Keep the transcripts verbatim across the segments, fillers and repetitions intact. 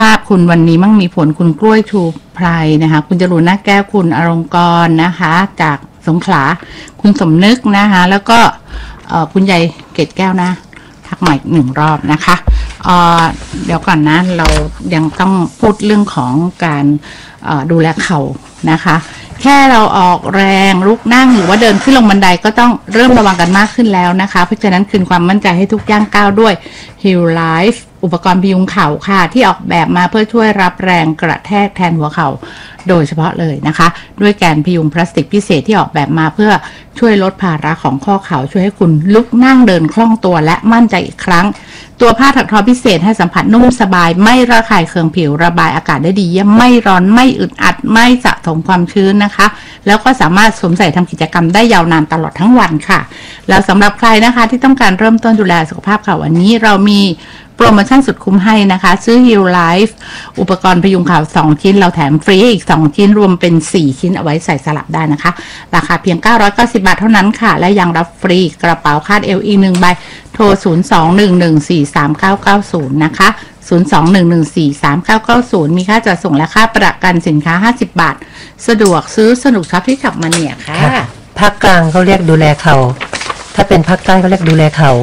ภาพคุณวันนี้มั่งมีผลคุณกล้วยชูไพรนะคะคุณจรูนหน้าแก้วคุณอลงกรณ์นะคะจากสงขลาคุณสมนึกนะคะแล้วก็คุณยายเกตแก้วนะทักใหม่หนึ่งรอบนะคะเเดี๋ยวก่อนนะเรายังต้องพูดเรื่องของการดูแลเข่านะคะแค่เราออกแรงลุกนั่งหรือว่าเดินขึ้นลงบันไดก็ต้องเริ่มระวังกันมากขึ้นแล้วนะคะเพราะฉะนั้นคืนความมั่นใจให้ทุกย่างก้าวด้วย Heal Life อุปกรณ์พยุงเข่าค่ะที่ออกแบบมาเพื่อช่วยรับแรงกระแทกแทนหัวเข่าโดยเฉพาะเลยนะคะด้วยแกนพยุงพลาสติกพิเศษที่ออกแบบมาเพื่อช่วยลดภาระของข้อเข่าช่วยให้คุณลุกนั่งเดินคล่องตัวและมั่นใจอีกครั้งตัวผ้าถักทอพิเศษให้สัมผัสนุ่มสบายไม่ระคายเคืองผิวระบายอากาศได้ดีเยี่ยมไม่ร้อนไม่อึดอัดไม่สะสมความชื้นนะคะแล้วก็สามารถสวมใส่ทำกิจกรรมได้ยาวนานตลอดทั้งวันค่ะแล้วสำหรับใครนะคะที่ต้องการเริ่มต้นดูแลสุขภาพเข่าวันนี้เรามีโปรโมชั่นสุดคุ้มให้นะคะซื้อ Heal Life อุปกรณ์พยุงเข่าสองชิ้นเราแถมฟรีอีกสองชิ้นรวมเป็นสี่ชิ้นเอาไว้ใส่สลับได้นะคะราคาเพียงเก้าร้อยเก้าสิบบาทเท่านั้นค่ะและยังรับฟรีกระเป๋าคาดเอวอีกหนึ่งใบโทรศูนย์ สอง หนึ่ง หนึ่ง สี่ สาม เก้า เก้า ศูนย์นะคะศูนย์ สอง หนึ่ง หนึ่ง สี่ สาม เก้า เก้า ศูนย์มีค่าจัดส่งและค่าประกันสินค้าห้าสิบบาทสะดวกซื้อสนุกช็อปที่ขับมาเนี่ยค่ะภาคกลางเขาเรียกดูแลเขาถ้าเป็นภาคใต้เขาเรียกดูแลเขา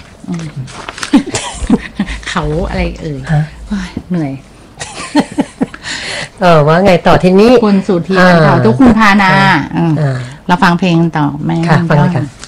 เขาอะไรเอ่ยเหนื่อยเออว่าไงต่อทีนี้คุณสุธีนันททุกคุณพานาเราฟังเพลงต่อไหมค่ะฟังเลยค่ะ